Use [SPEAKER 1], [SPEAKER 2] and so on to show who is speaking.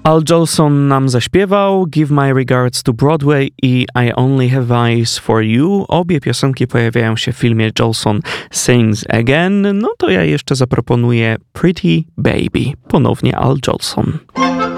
[SPEAKER 1] Al Jolson nam zaśpiewał Give My Regards to Broadway i I Only Have Eyes for You. Obie piosenki pojawiają się w filmie Jolson Sings Again. No to ja jeszcze zaproponuję Pretty Baby. Ponownie Al Jolson.